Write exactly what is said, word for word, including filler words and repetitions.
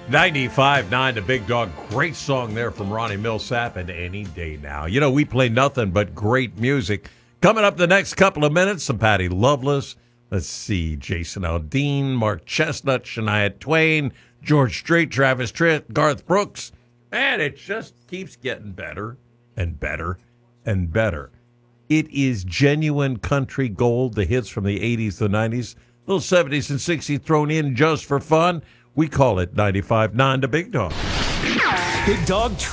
ninety-five point nine, The Big Dog. Great song there from Ronnie Millsap, and Any Day Now. You know, we play nothing but great music. Coming up the next couple of minutes, some Patty Loveless. Let's see, Jason Aldean, Mark Chestnut, Shania Twain, George Strait, Travis Tritt, Garth Brooks. And it just keeps getting better and better and better. It is genuine country gold, the hits from the eighties, the nineties, little seventies and sixties thrown in just for fun. We call it ninety-five point nine, The Big Dog. Big Dog